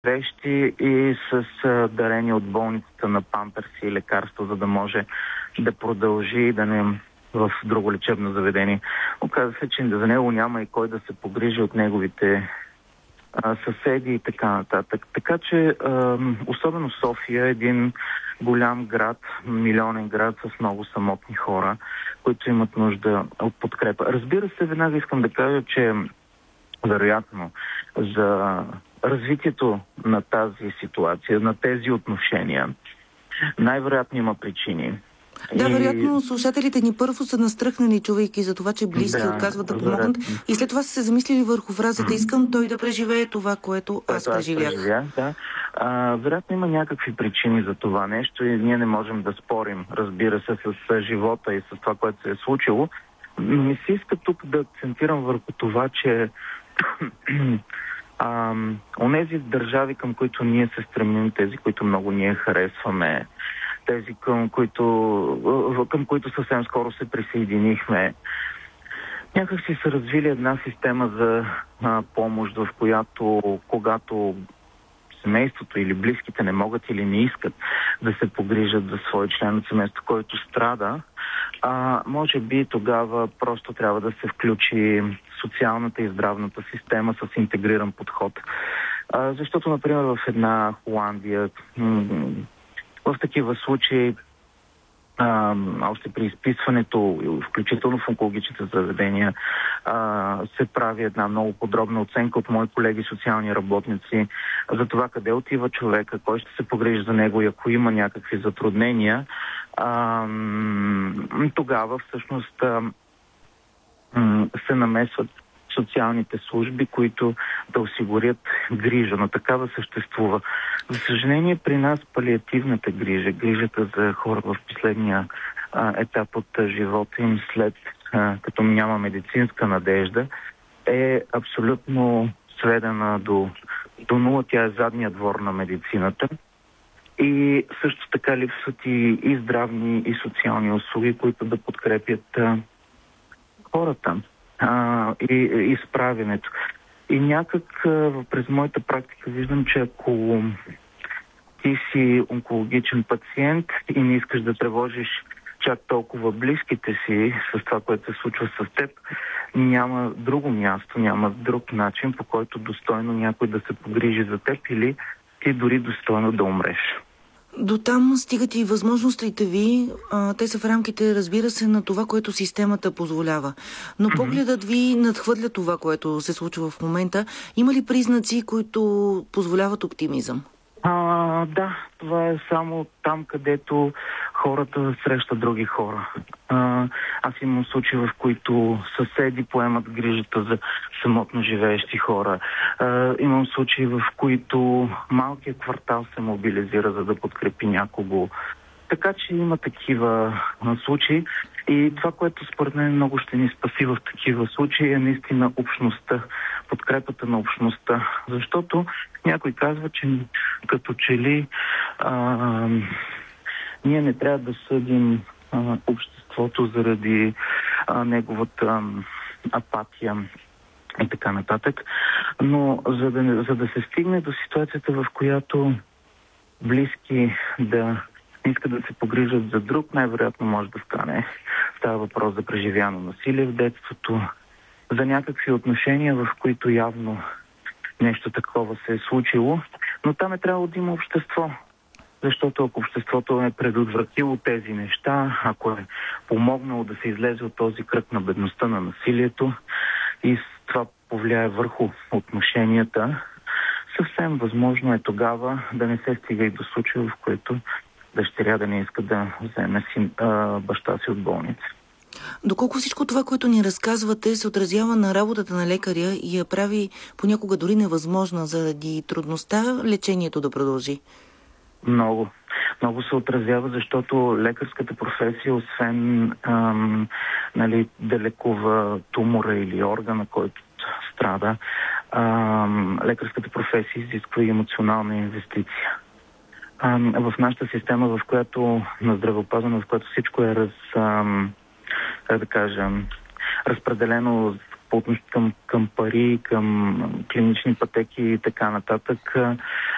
вещи и с дарени от болницата на памперси и лекарства, за да може да продължи да не в друго лечебно заведение. Оказва се, че за него няма и кой да се погрижи от неговите съседи и така нататък. Така че, особено София е един голям град, милионен град с много самотни хора, които имат нужда от подкрепа. Разбира се, веднага искам да кажа, че вероятно за развитието на тази ситуация, на тези отношения, най-вероятно има причини. Да, вероятно слушателите ни първо са настръхнали, чувайки за това, че близки отказват да помогнат. И след това са се замислили върху фразата «Искам той да преживее това, което аз преживях». Да. Вероятно има някакви причини за това нещо и ние не можем да спорим, разбира се, с живота и с това, което се е случило. Но ми се иска тук да акцентирам върху това, че онези държави, към които ние се стремим, тези, които много ние харесваме, тези, към които съвсем скоро се присъединихме, някак си са развили една система за помощ, в която когато семейството или близките не могат или не искат да се погрижат за свой член от семейството, който страда, може би тогава просто трябва да се включи социалната и здравната система с интегриран подход. Защото, например, в една Холандия в такива случаи още при изписването, включително в онкологичните заведения, се прави една много подробна оценка от мои колеги социални работници за това къде отива човека, кой ще се погрижи за него и ако има някакви затруднения, тогава всъщност се намесват социалните служби, които да осигурят грижа, но такава съществува. За съжаление, при нас палиативната грижа, грижата за хора в последния етап от живота им, след като няма медицинска надежда, е абсолютно сведена до нула. Тя е задния двор на медицината. И също така липсват и здравни, и социални услуги, които да подкрепят хората и справянето. И някак през моята практика виждам, че ако ти си онкологичен пациент и не искаш да тревожиш чак толкова близките си с това, което се случва с теб, няма друго място, няма друг начин, по който достойно някой да се погрижи за теб или ти дори достойно да умреш. До там стигат и възможностите ви. Те са в рамките, разбира се, на това, което системата позволява. Но погледът ви надхвърля това, което се случва в момента. Има ли признаци, които позволяват оптимизъм? Да, това е само там, където хората срещат други хора. Аз имам случаи, в които съседи поемат грижата за самотно живеещи хора. Имам случаи, в които малкият квартал се мобилизира, за да подкрепи някого. Така че има такива случаи. И това, което според мен много ще ни спаси в такива случаи, е наистина общността, подкрепата на общността. Защото някой казва, че като че ли ние не трябва да съдим обществото заради неговата апатия и така нататък. Но за да се стигне до ситуацията, в която близки да искат да се погрижат за друг, най-вероятно може да стане. Става въпрос за преживяно насилие в детството, за някакви отношения, в които явно нещо такова се е случило, но там е трябвало да има общество. Защото ако обществото е предотвратило тези неща, ако е помогнало да се излезе от този кръг на бедността, на насилието и това повлияе върху отношенията, съвсем възможно е тогава да не се стига и до случая, в който дъщеря да не иска да вземе баща си от болница. Доколко всичко това, което ни разказвате, се отразява на работата на лекаря и я прави понякога дори невъзможна заради трудността лечението да продължи? Много. Много се отразява, защото лекарската професия, освен да лекува тумора или органа, който страда, лекарската професия изисква и емоционална инвестиция. В нашата система, в която на здравеопазване, в която всичко е разпределено към пари, към клинични пътеки и така нататък,